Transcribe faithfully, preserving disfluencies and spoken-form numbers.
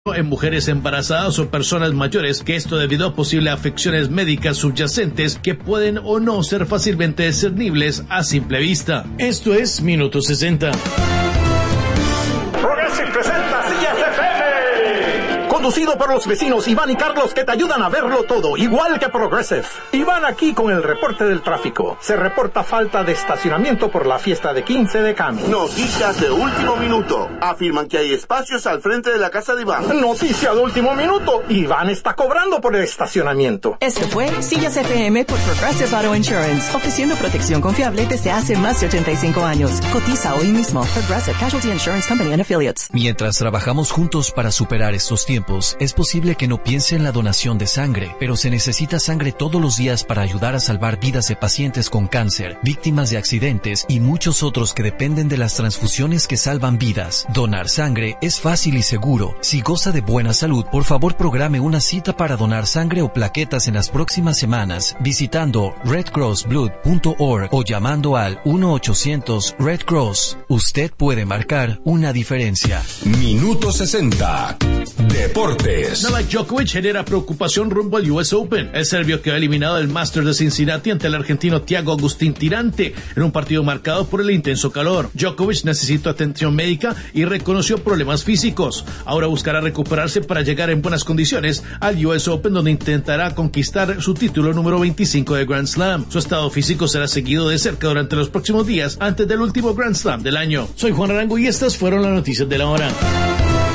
en mujeres embarazadas o personas mayores, que esto debido a posibles afecciones médicas subyacentes que pueden o no ser fácilmente discernibles a simple vista. Esto es Minuto sesenta. Progressive presenta Sillas F M. Conducido por los vecinos Iván y Carlos, que te ayudan a verlo todo, igual que Progressive. Iván aquí con el reporte del tráfico. Se reporta falta de estacionamiento por la fiesta de quince de Cami. Noticias de último minuto. Afirman que hay espacios al frente de la casa de Iván. Noticia de último minuto. Iván está cobrando por el estacionamiento. Este fue Sillas F M por Progressive Auto Insurance, ofreciendo protección confiable desde hace más de ochenta y cinco años. Cotiza hoy mismo. Progressive Casualty Insurance Company and Affiliates. Mientras trabajamos juntos para superar estos tiempos, es posible que no piense en la donación de sangre, pero se necesita sangre todos los días para ayudar a salvar vidas de pacientes con cáncer, víctimas de accidentes y muchos otros que dependen de las transfusiones que salvan vidas. Donar sangre es fácil y seguro. Si goza de buena salud, por favor programe una cita para donar sangre o plaquetas en las próximas semanas visitando red cross blood punto org o llamando al uno ochocientos red cross. Usted puede marcar una diferencia. Minuto sesenta. Deportes. Novak Djokovic genera preocupación rumbo al U S Open. El serbio quedó eliminado del Masters de Cincinnati ante el argentino Thiago Agustín Tirante en un partido marcado por el intenso calor. Djokovic necesitó atención médica y reconoció problemas físicos. Ahora buscará recuperarse para llegar en buenas condiciones al U S Open, donde intentará conquistar su título número veinticinco de Grand Slam. Su estado físico será seguido de cerca durante los próximos días antes del último Grand Slam del año. Soy Juan Arango y estas fueron las noticias de la hora.